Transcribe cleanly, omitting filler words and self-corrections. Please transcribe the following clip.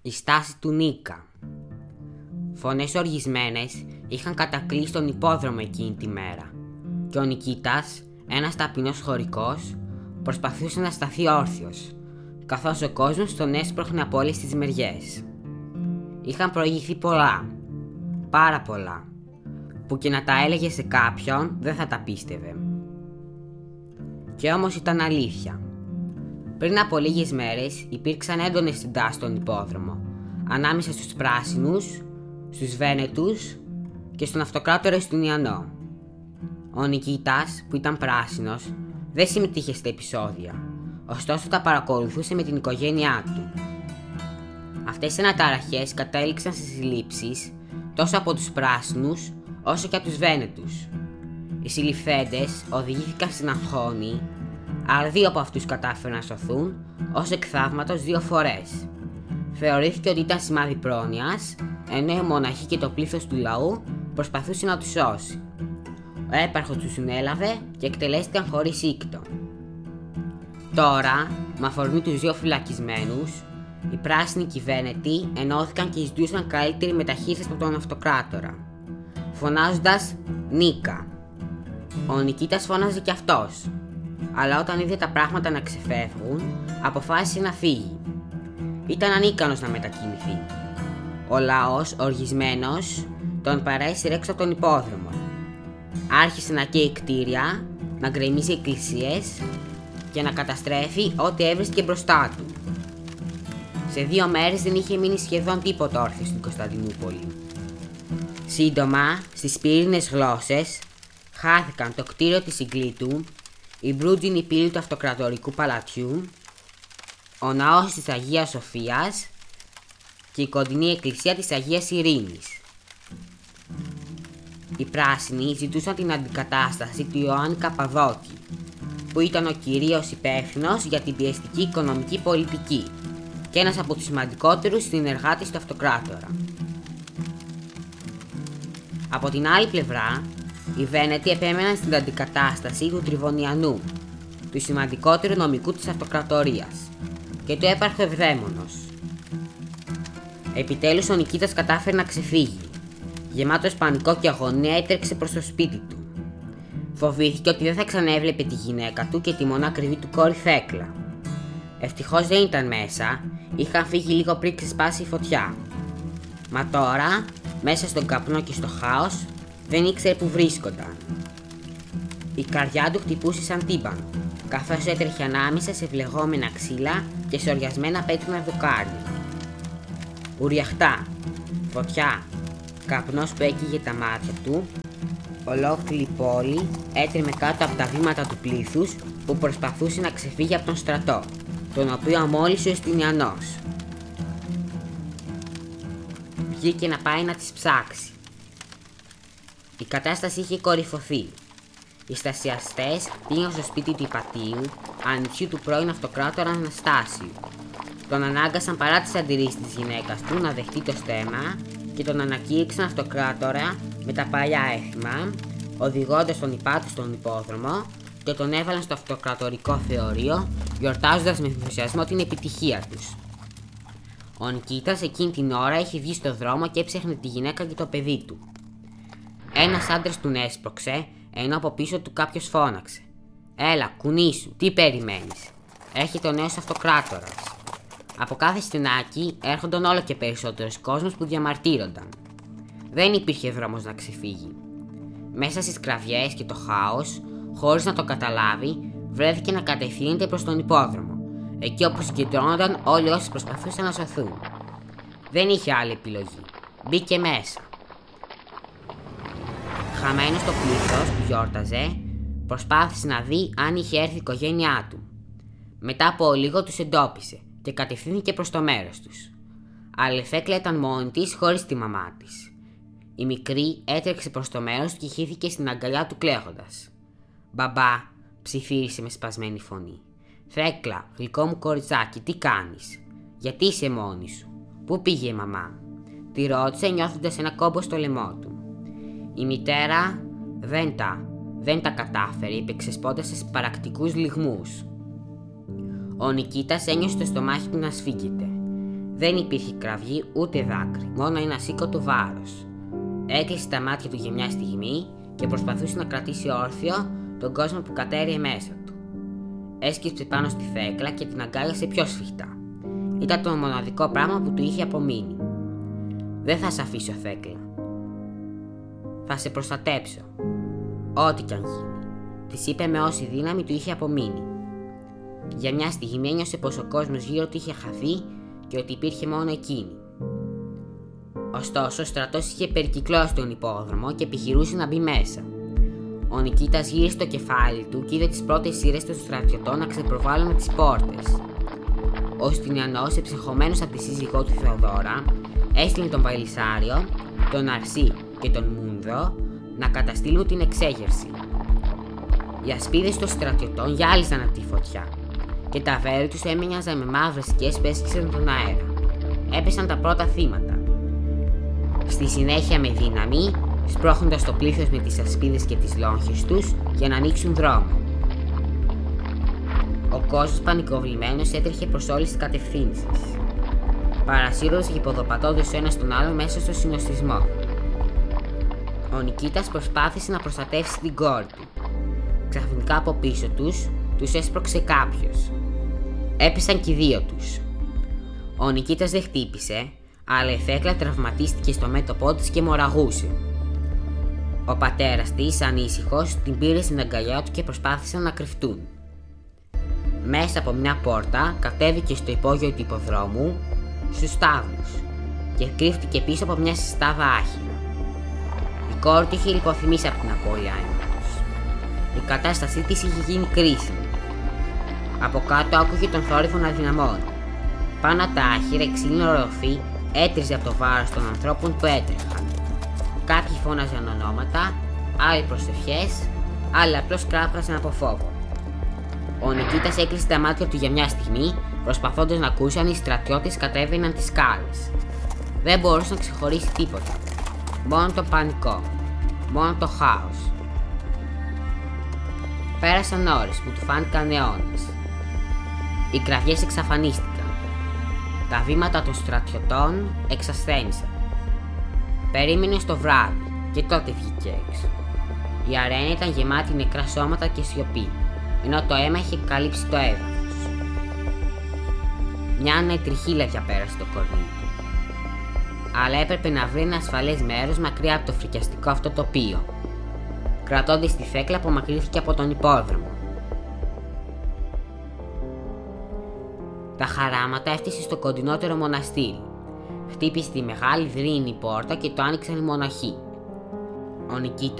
Η στάση του Νίκα. Φωνές οργισμένες είχαν κατακλείσει τον υπόδρομο εκείνη τη μέρα και ο Νικήτας, ένας ταπεινός χωρικός, προσπαθούσε να σταθεί όρθιος, καθώς ο κόσμος τον έσπρωχνε από όλες τις μεριές. Είχαν προηγηθεί πολλά, πάρα πολλά, που και να τα έλεγε σε κάποιον δεν θα τα πίστευε. Και όμως ήταν αλήθεια. Πριν από λίγες μέρες υπήρξαν έντονες συντάσεις στον υπόδρομο, ανάμεσα στους πράσινους, στους Βένετους και στον αυτοκράτορα Ιουστινιανό. Ο Νικήτας, που ήταν πράσινος, δεν συμμετείχε στα επεισόδια, ωστόσο τα παρακολουθούσε με την οικογένειά του. Αυτές οι αναταραχές κατέληξαν σε συλλήψεις τόσο από τους πράσινους όσο και από τους Βένετους. Οι συλληφθέντες οδηγήθηκαν στην αγχώνη, αλλά 2 από αυτούς κατάφεραν να σωθούν, ως εκ θαύματος 2 φορές. Θεωρήθηκε ότι ήταν σημάδι πρόνοιας, ενώ οι μοναχοί και το πλήθος του λαού προσπαθούσαν να τους σώσει. Ο έπαρχος τους συνέλαβε και εκτελέστηκαν χωρίς ήκτο. Τώρα, με αφορμή τους 2 φυλακισμένους, οι πράσινοι και οι Βένετοι ενώθηκαν και ζητούσαν καλύτερη μεταχείριση από τον αυτοκράτορα, φωνάζοντας «Νίκα». Ο Νικήτας φώναζε κι αυτός, αλλά όταν είδε τα πράγματα να ξεφεύγουν, αποφάσισε να φύγει. Ήταν ανίκανος να μετακινηθεί. Ο λαός, οργισμένος, τον παρέσυρε έξω από τον υπόδρομο. Άρχισε να καίει κτίρια, να γκρεμίζει εκκλησίες και να καταστρέφει ό,τι έβρισκε μπροστά του. Σε 2 μέρες δεν είχε μείνει σχεδόν τίποτα όρθιο στην Κωνσταντινούπολη. Σύντομα, στις πύρινες γλώσσες, χάθηκαν το κτίριο της Συγκλήτου, η μπρούτζινη πύλη του αυτοκρατορικού παλατιού, ο ναός της Αγίας Σοφίας και η κοντινή εκκλησία της Αγίας Ειρήνης. Οι πράσινοι ζητούσαν την αντικατάσταση του Ιωάννη Καπαδόκη, που ήταν ο κυρίως υπεύθυνος για την πιεστική οικονομική πολιτική και ένας από τους σημαντικότερους συνεργάτες του αυτοκράτορα. Από την άλλη πλευρά, οι Βένετοι επέμεναν στην αντικατάσταση του Τριβωνιανού, του σημαντικότερου νομικού της αυτοκρατορίας, και του έπαρχου Ευδαίμονος. Επιτέλους ο Νικήτας κατάφερε να ξεφύγει. Γεμάτος πανικό και αγωνία έτρεξε προς το σπίτι του. Φοβήθηκε ότι δεν θα ξανέβλεπε τη γυναίκα του και τη μονάκριβη του κόρη Θέκλα. Ευτυχώς δεν ήταν μέσα, είχαν φύγει λίγο πριν ξεσπάσει η φωτιά. Μα τώρα, μέσα στον καπνό και στο χάος, δεν ήξερε που βρίσκονταν. Η καρδιά του χτυπούσε σαν τύμπανο, καθώς έτρεχε ανάμεσα σε βλεγόμενα ξύλα και σε οριασμένα πέτρινα δοκάρια. Ουριαχτά, φωτιά, καπνός που έκυγε τα μάτια του, ολόκληρη η πόλη έτρεμε κάτω από τα βήματα του πλήθους που προσπαθούσε να ξεφύγει από τον στρατό, τον οποίο αμόλυσε ο Ιουστινιανός. Βγήκε να πάει να τις ψάξει. Η κατάσταση είχε κορυφωθεί. Οι στασιαστές πήγαν στο σπίτι του υπατίου, ανιψιού του πρώην αυτοκράτορα Αναστάσιου. Τον ανάγκασαν παρά τις αντιρρήσεις της γυναίκας του να δεχτεί το στέμμα και τον ανακήρυξαν αυτοκράτορα με τα παλιά έθιμα, οδηγώντας τον υπάτη στον υπόδρομο και τον έβαλαν στο αυτοκρατορικό θεωρείο, γιορτάζοντας με ενθουσιασμό την επιτυχία τους. Ο Νικήτας εκείνη την ώρα είχε βγει στο δρόμο και έψαχνε τη γυναίκα και το παιδί του. Ένας άντρας τον έσπρωξε, ενώ από πίσω του κάποιος φώναξε: «Έλα, κουνήσου, τι περιμένεις? Έρχεται ο νέος αυτοκράτορας». Από κάθε στενάκι έρχονταν όλο και περισσότερος κόσμος που διαμαρτύρονταν. Δεν υπήρχε δρόμος να ξεφύγει. Μέσα στις κραυγές και το χάος, χωρίς να το καταλάβει, βρέθηκε να κατευθύνεται προς τον υπόδρομο, εκεί όπου συγκεντρώνονταν όλοι όσοι προσπαθούσαν να σωθούν. Δεν είχε άλλη επιλογή. Μπήκε μέσα. Χαμένος στο πλήθος που γιόρταζε, προσπάθησε να δει αν είχε έρθει η οικογένειά του. Μετά από λίγο τους εντόπισε και κατευθύνθηκε προς το μέρος τους. Αλλά η Θέκλα ήταν μόνη της χωρίς τη μαμά της. Η μικρή έτρεξε προς το μέρος και χύθηκε στην αγκαλιά του κλαίγοντας. «Μπαμπά», ψιθύρισε με σπασμένη φωνή. «Θέκλα, γλυκό μου κοριτσάκι, τι κάνεις? Γιατί είσαι μόνη σου? Πού πήγε η μαμά?» Τη ρώτησε νιώθοντας ένα κόμπο στο λαιμό του. Η μητέρα δεν τα κατάφερε, είπε ξεσπώντας σε σπαρακτικούς λυγμούς. Ο Νικήτας ένιωσε το στομάχι του να σφίγγεται. Δεν υπήρχε κραυγή ούτε δάκρυ, μόνο ένα σήκωτο βάρος. Έκλεισε τα μάτια του για μια στιγμή και προσπαθούσε να κρατήσει όρθιο τον κόσμο που κατέρριε μέσα του. Έσκυψε πάνω στη θέκλα και την αγκάλιασε πιο σφιχτά. Ήταν το μοναδικό πράγμα που του είχε απομείνει. «Δεν θα σε αφήσω, θέκλα. Θα σε προστατέψω. Ό,τι κι αν γίνει», της είπε με όση δύναμη του είχε απομείνει. Για μια στιγμή ένιωσε πως ο κόσμος γύρω του είχε χαθεί και ότι υπήρχε μόνο εκείνη. Ωστόσο, ο στρατός είχε περικυκλώσει τον υπόδρομο και επιχειρούσε να μπει μέσα. Ο Νικήτας γύρισε το κεφάλι του και είδε τις πρώτες σειρές των στρατιωτών να ξεπροβάλλουν τις πόρτες. Ο Στυλιανός, εψυχωμένος από τη σύζυγό του Θεοδώρα, έστειλε τον Βαλισσάριο, τον Αρσί και τον Μούνδο να καταστήλουν την εξέγερση. Οι ασπίδες των στρατιωτών γυάλιζαν από τη φωτιά και τα βέλη τους έμοιαζαν με μαύρες σκιές που έσκυξαν τον αέρα. Έπεσαν τα πρώτα θύματα. Στη συνέχεια, με δύναμη, σπρώχνοντας το πλήθος με τις ασπίδες και τις λόγχες τους για να ανοίξουν δρόμο. Ο κόσμος πανικοβλημένος έτρεχε προς όλες τις κατευθύνσεις, παρασύροντας και υποδοπατώντας ο ένας τον άλλον μέσα στο συνοστισμό. Ο Νικήτας προσπάθησε να προστατεύσει την κόρη του. Ξαφνικά από πίσω τους έσπρωξε κάποιος. Έπεσαν και οι δύο τους. Ο Νικήτας δεν χτύπησε, αλλά η θέκλα τραυματίστηκε στο μέτωπό της και μοραγούσε. Ο πατέρας της, ανήσυχος, την πήρε στην αγκαλιά του και προσπάθησαν να κρυφτούν. Μέσα από μια πόρτα κατέβηκε στο υπόγειο του υποδρόμου, στους στάβλους, και κρύφτηκε πίσω από μια συστάδα άχυρα. Η κόρη του είχε λιποθυμήσει από την απώλειά τους. Η κατάστασή της είχε γίνει κρίσιμη. Από κάτω άκουγε τον θόρυβο να δυναμώνει. Πάνω από τα άχυρα η ξύλινη οροφή έτριζε από το βάρος των ανθρώπων που έτρεχαν. Κάποιοι φώναζαν ονόματα, άλλοι προσευχές, άλλοι απλώς κράβγαζαν από φόβο. Ο Νικήτας έκλεισε τα μάτια του για μια στιγμή, προσπαθώντας να ακούσει αν οι στρατιώτες κατέβαιναν τις σκάλες. Δεν μπορούσε να ξεχωρίσει τίποτα. Μόνο το πανικό. Μόνο το χάος. Πέρασαν ώρες που του φάνηκαν αιώνες. Οι κραυγές εξαφανίστηκαν. Τα βήματα των στρατιωτών εξασθένησαν. Περίμενε στο βράδυ και τότε βγήκε έξω. Η αρένα ήταν γεμάτη νεκρά σώματα και σιωπή, ενώ το αίμα είχε καλύψει το έδαφος. Μια ανετριχύλα διαπέρασε το κορμί του. Αλλά έπρεπε να βρει ένα ασφαλές μέρος μακριά από το φρικιαστικό αυτό τοπίο, κρατώντας τη θέκλα που απομακρύνθηκε από τον υπόδρομο. Τα χαράματα έφτασε στο κοντινότερο μοναστήρι. Χτύπησε τη μεγάλη δρύινη πόρτα και το άνοιξαν οι μοναχοί. Ο Νικήτας